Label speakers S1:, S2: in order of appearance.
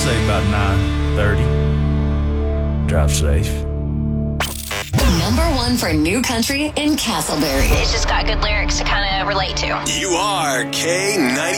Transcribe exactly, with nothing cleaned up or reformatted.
S1: say about nine thirty. Drive safe.
S2: Number one for new country in Castleberry.
S3: It's just got good lyrics to kind of relate to.
S4: You are K ninety.